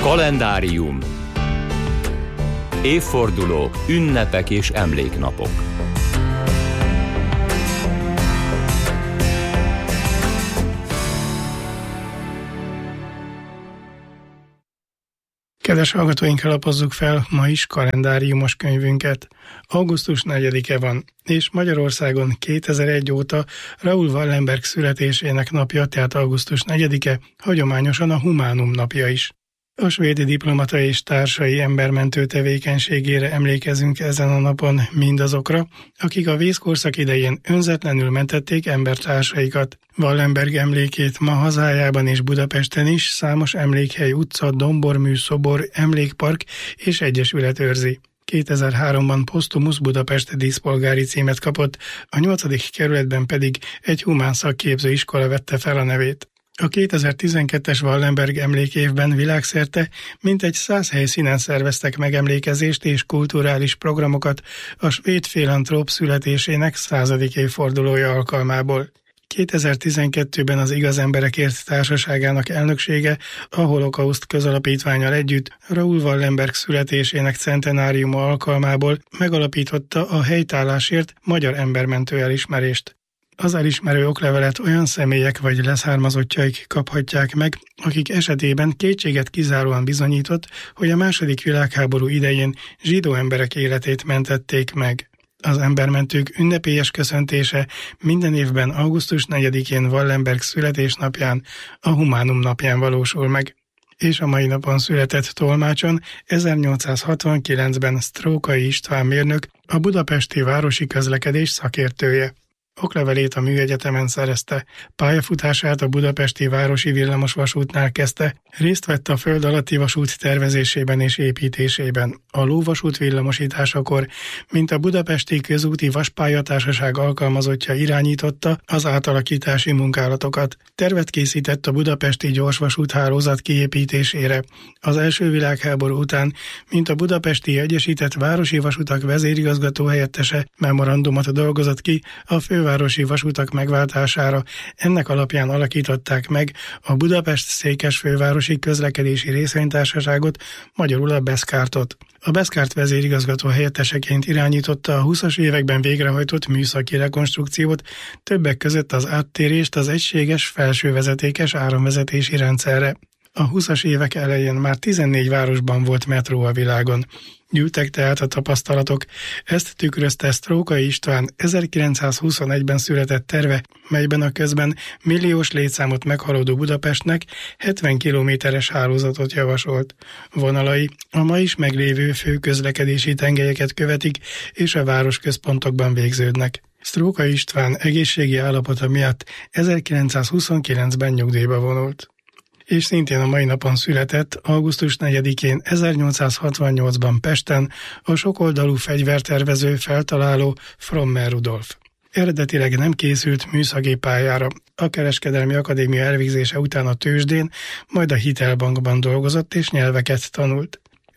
Kalendárium. Évfordulók, ünnepek és emléknapok. Kedves hallgatóink, lapozzuk fel ma is kalendáriumos könyvünket. Augusztus 4-e van, és Magyarországon 2001 óta Raoul Wallenberg születésének napja, tehát augusztus 4-e, hagyományosan a Humánum napja is. A svéd diplomata és társai embermentő tevékenységére emlékezünk ezen a napon mindazokra, akik a vészkorszak idején önzetlenül mentették embertársaikat. Wallenberg emlékét ma hazájában és Budapesten is számos emlékhely, utca, dombormű, szobor, emlékpark és egyesület őrzi. 2003-ban posztumusz Budapest díszpolgári címet kapott, a 8. kerületben pedig egy humán szakképző iskola vette fel a nevét. A 2012-es Wallenberg emlékévben világszerte mintegy 100 helyszínen szerveztek megemlékezést és kulturális programokat a svéd filantróp születésének 100. évfordulója alkalmából. 2012-ben az Igaz Emberekért Társaságának elnöksége a Holokauszt közalapítvánnyal együtt Raoul Wallenberg születésének centenáriuma alkalmából megalapította a helytállásért magyar embermentő elismerést. Az elismerő oklevelet olyan személyek vagy leszármazottjaik kaphatják meg, akik esetében kétséget kizáróan bizonyított, hogy a II. Világháború idején zsidó emberek életét mentették meg. Az embermentők ünnepélyes köszöntése minden évben augusztus 4-én Wallenberg születésnapján, a Humánum napján valósul meg. És a mai napon született tolmácson 1869-ben Strókai István mérnök, a budapesti városi közlekedés szakértője. Oklevelét a Műegyetemen szerezte, pályafutását a budapesti városi villamosvasútnál kezdte, részt vett a föld alatti vasút tervezésében és építésében. A lóvasút villamosításakor, mint a Budapesti Közúti Vaspályatársaság alkalmazottja irányította az átalakítási munkálatokat. Tervet készített a budapesti gyorsvasúthálózat kiépítésére. Az első világháború után, mint a Budapesti Egyesített Városi Vasutak vezérigazgató helyettese, memorandumot dolgozott ki a fővárosi vasutak megváltására. Ennek alapján alakították meg a Budapest-Székes Fővárosi Közlekedési Részvénytársaságot, magyarul a Beszkártot. A Beszkárt vezérigazgató helyetteseként irányította a 20-as években végrehajtott műszaki rekonstrukciót, többek között az áttérést az egységes felsővezetékes áramvezetési rendszerre. A 20-as évek elején már 14 városban volt metró a világon. Gyűltek tehát a tapasztalatok, ezt tükrözte Strókai István 1921-ben született terve, melyben a közben milliós létszámot meghaladó Budapestnek 70 kilométeres hálózatot javasolt. Vonalai a ma is meglévő főközlekedési tengelyeket követik és a városközpontokban végződnek. Strókai István egészségi állapota miatt 1929-ben nyugdíjba vonult. És szintén a mai napon született, augusztus 4-én 1868-ban Pesten a sokoldalú fegyvertervező, feltaláló Frommer Rudolf. Eredetileg nem készült műszaki pályára. A Kereskedelmi Akadémia elvégzése után a tőzsdén, majd a Hitelbankban dolgozott és nyelveket tanult.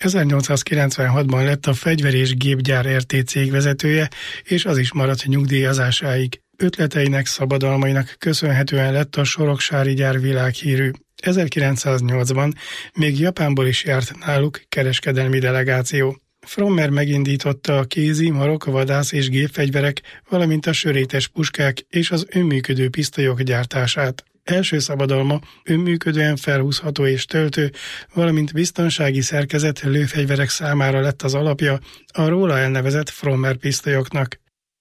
1896-ban lett a Fegyver- és Gépgyár RT cég vezetője, és az is maradt nyugdíjazásáig. Ötleteinek, szabadalmainak köszönhetően lett a soroksári gyár világhírű. 1908-ban még Japánból is járt náluk kereskedelmi delegáció. Frommer megindította a kézi, marok, vadász és gépfegyverek, valamint a sörétes puskák és az önműködő pisztolyok gyártását. Első szabadalma önműködően felhúzható és töltő, valamint biztonsági szerkezet lőfegyverek számára lett az alapja a róla elnevezett Frommer pisztolyoknak.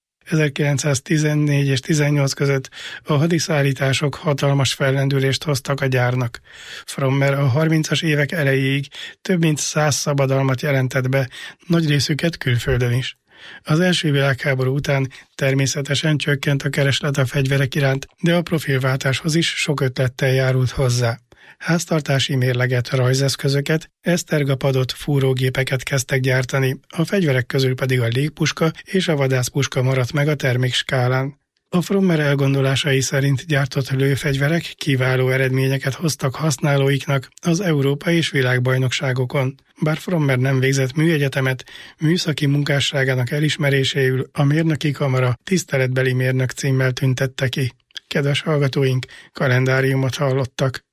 1914 és 18 között a hadiszállítások hatalmas fellendülést hoztak a gyárnak. Frommer a 30-as évek elejéig több mint 100 szabadalmat jelentett be, nagy részüket külföldön is. Az első világháború után természetesen csökkent a kereslet a fegyverek iránt, de a profilváltáshoz is sok ötlettel járult hozzá. Háztartási mérleget, rajzeszközöket, esztergapadot, fúrógépeket kezdtek gyártani, a fegyverek közül pedig a légpuska és a vadászpuska maradt meg a termékskálán. A Frommer elgondolásai szerint gyártott lőfegyverek kiváló eredményeket hoztak használóiknak az Európa és világbajnokságokon. Bár Frommer nem végzett műegyetemet, műszaki munkásságának elismeréséül a Mérnöki Kamara tiszteletbeli mérnök címmel tüntette ki. Kedves hallgatóink, kalendáriumot hallottak.